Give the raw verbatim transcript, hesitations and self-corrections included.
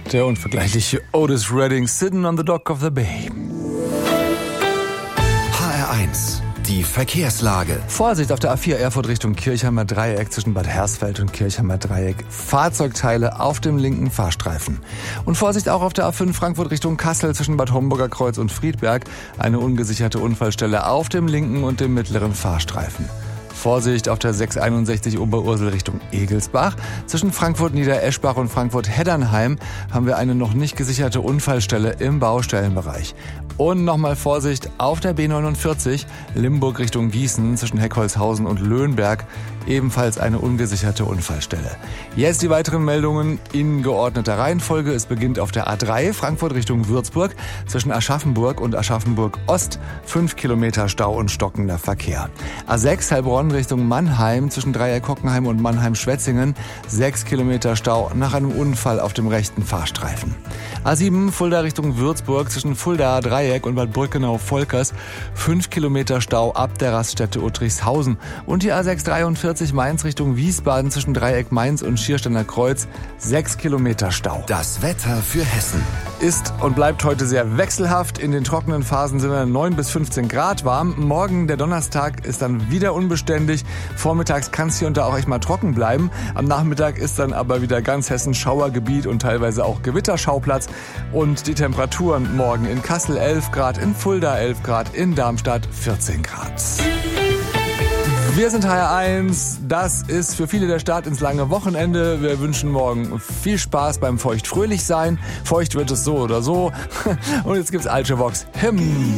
Der unvergleichliche Otis Redding, Sitting on the Dock of the Bay. H R eins, die Verkehrslage. Vorsicht auf der A vier Erfurt Richtung Kirchheimer Dreieck zwischen Bad Hersfeld und Kirchheimer Dreieck. Fahrzeugteile auf dem linken Fahrstreifen. Und Vorsicht auch auf der A fünf Frankfurt Richtung Kassel zwischen Bad Homburger Kreuz und Friedberg. Eine ungesicherte Unfallstelle auf dem linken und dem mittleren Fahrstreifen. Vorsicht auf der sechshunderteinundsechzig Oberursel Richtung Egelsbach. Zwischen Frankfurt Niedereschbach und Frankfurt Heddernheim haben wir eine noch nicht gesicherte Unfallstelle im Baustellenbereich. Und nochmal Vorsicht auf der B neunundvierzig Limburg Richtung Gießen zwischen Heckholzhausen und Löhnberg. Ebenfalls eine ungesicherte Unfallstelle. Jetzt die weiteren Meldungen in geordneter Reihenfolge. Es beginnt auf der A drei Frankfurt Richtung Würzburg zwischen Aschaffenburg und Aschaffenburg Ost. Fünf Kilometer Stau und stockender Verkehr. A sechs Heilbronn Richtung Mannheim zwischen Dreieck-Hockenheim und Mannheim-Schwetzingen. Sechs Kilometer Stau nach einem Unfall auf dem rechten Fahrstreifen. A sieben Fulda Richtung Würzburg zwischen Fulda Dreieck und Bad Brückenau-Volkers. Fünf Kilometer Stau ab der Raststätte Uttrichshausen. Und die A sechs dreiundvierzig Mainz Richtung Wiesbaden zwischen Dreieck Mainz und Schiersteiner Kreuz. Sechs Kilometer Stau. Das Wetter für Hessen. Ist und bleibt heute sehr wechselhaft. In den trockenen Phasen sind wir neun bis fünfzehn Grad warm. Morgen, der Donnerstag, ist dann wieder unbeständig. Vormittags kann es hier und da auch echt mal trocken bleiben. Am Nachmittag ist dann aber wieder ganz Hessen Schauergebiet und teilweise auch Gewitterschauplatz. Und die Temperaturen morgen in Kassel elf Grad, in Fulda elf Grad, in Darmstadt vierzehn Grad. Wir sind H R eins, das ist für viele der Start ins lange Wochenende. Wir wünschen morgen viel Spaß beim Feucht-Fröhlich-Sein. Feucht wird es so oder so. Und jetzt gibt's Alce Vox. Him.